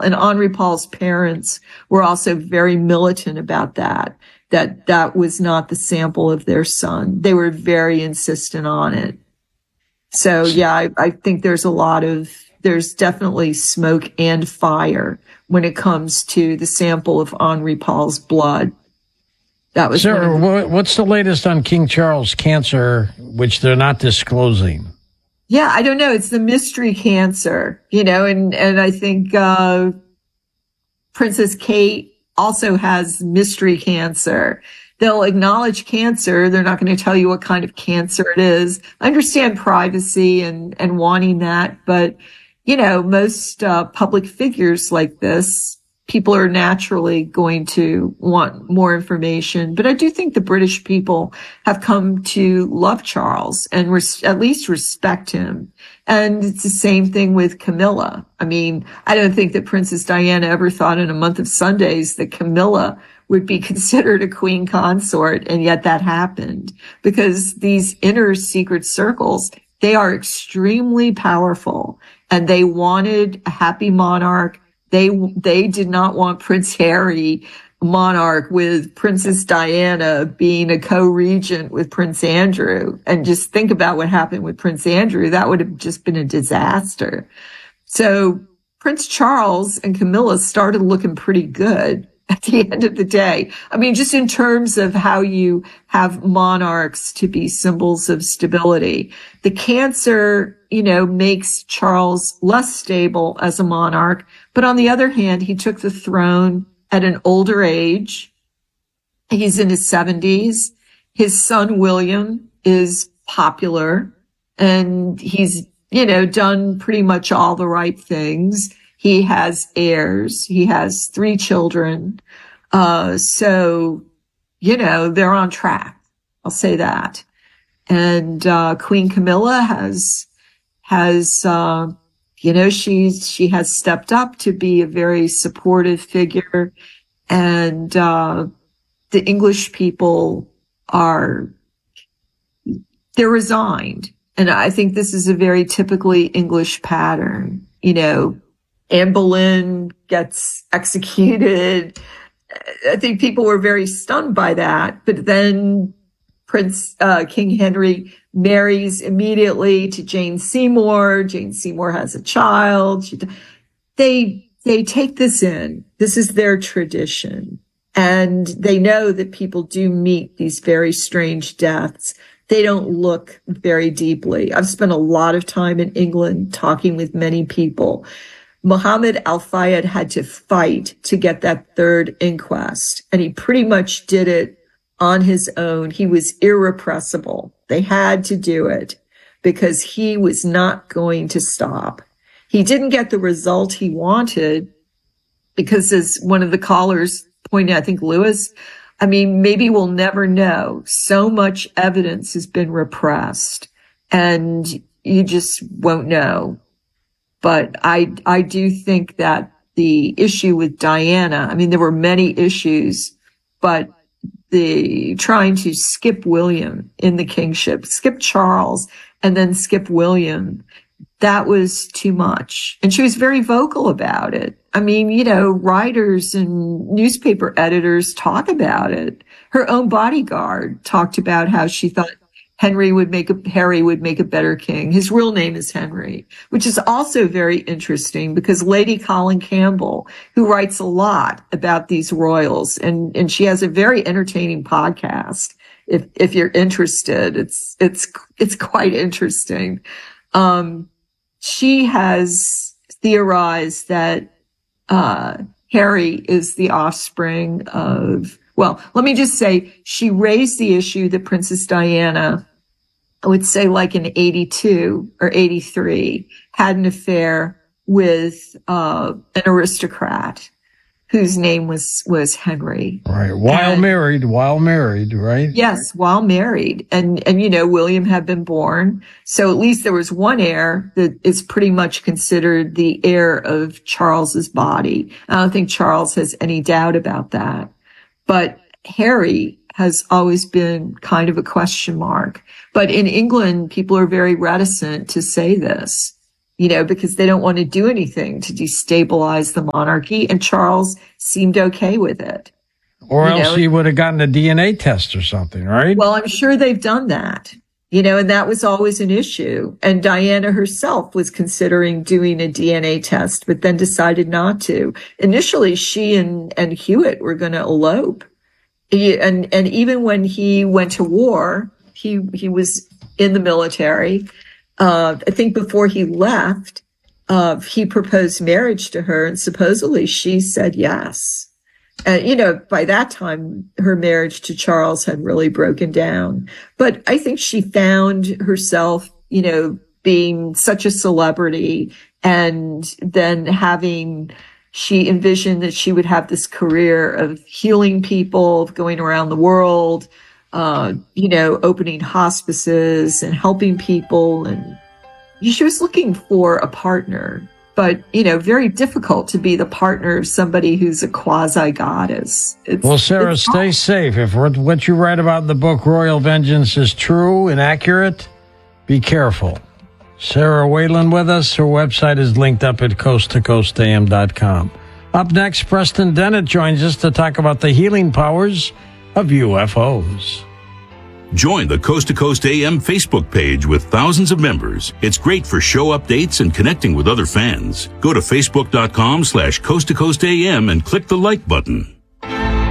And Henri Paul's parents were also very militant about that was not the sample of their son. They were very insistent on it. So yeah, I think there's definitely smoke and fire when it comes to the sample of Henri Paul's blood. That was Sarah, what's the latest on King Charles' cancer, which they're not disclosing? Yeah, I don't know. It's the mystery cancer, and I think Princess Kate also has mystery cancer. They'll acknowledge cancer. They're not going to tell you what kind of cancer it is. I understand privacy and wanting that, but most public figures like this, people are naturally going to want more information. But I do think the British people have come to love Charles and at least respect him. And it's the same thing with Camilla. I mean, I don't think that Princess Diana ever thought in a month of Sundays that Camilla would be considered a queen consort. And yet that happened because these inner secret circles, they are extremely powerful and they wanted a happy monarch. They did not want Prince Harry monarch with Princess Diana being a co-regent with Prince Andrew. And just think about what happened with Prince Andrew. That would have just been a disaster. So Prince Charles and Camilla started looking pretty good at the end of the day. I mean, just in terms of how you have monarchs to be symbols of stability. The cancer, makes Charles less stable as a monarch. But on the other hand, he took the throne at an older age. He's in his 70s. His son, William, is popular and he's, done pretty much all the right things. He has heirs. He has 3 children. So, they're on track. I'll say that. And, Queen Camilla she has stepped up to be a very supportive figure. And, the English people they're resigned. And I think this is a very typically English pattern. Anne Boleyn gets executed. I think people were very stunned by that. But then King Henry marries immediately to Jane Seymour. Jane Seymour has a child. They take this in. This is their tradition. And they know that people do meet these very strange deaths. They don't look very deeply. I've spent a lot of time in England talking with many people. Muhammad al-Fayed had to fight to get that 3rd inquest, and he pretty much did it on his own. He was irrepressible. They had to do it because he was not going to stop. He didn't get the result he wanted because, as one of the callers pointed, I think Lewis, maybe we'll never know. So much evidence has been repressed and you just won't know. But I do think that the issue with Diana, there were many issues, but the trying to skip William in the kingship, skip Charles, and then skip William, that was too much. And she was very vocal about it. Writers and newspaper editors talk about it. Her own bodyguard talked about how she thought Harry would make a better king. His real name is Henry, which is also very interesting because Lady Colin Campbell, who writes a lot about these royals, and she has a very entertaining podcast. If you're interested, it's quite interesting. She has theorized that Harry is the offspring of, let me just say, she raised the issue that Princess Diana, I would say like in 82 or 83, had an affair with an aristocrat whose name was Henry. Right. While married, right? Yes, while married. And William had been born. So at least there was one heir that is pretty much considered the heir of Charles's body. I don't think Charles has any doubt about that. But Harry has always been kind of a question mark. But in England, people are very reticent to say this. because they don't want to do anything to destabilize the monarchy. And Charles seemed okay with it. Or else he would have gotten a DNA test or something, right? Well, I'm sure they've done that, and that was always an issue. And Diana herself was considering doing a DNA test, but then decided not to. Initially, she and Hewitt were going to elope. And even when he went to war, he was in the military. I think before he left, he proposed marriage to her, and supposedly she said yes. And, by that time, her marriage to Charles had really broken down. But I think she found herself, being such a celebrity, and then she envisioned that she would have this career of healing people, of going around the world, opening hospices and helping people. And she was looking for a partner. But, very difficult to be the partner of somebody who's a quasi-goddess. Well, Sarah, stay safe. If what you write about in the book Royal Vengeance is true and accurate, be careful. Sarah Whalen with us. Her website is linked up at coasttocoastam.com. Up next, Preston Dennett joins us to talk about the healing powers of UFOs. Join the Coast to Coast AM Facebook page with thousands of members. It's great for show updates and connecting with other fans. Go to facebook.com/Coast to Coast AM and click the like button.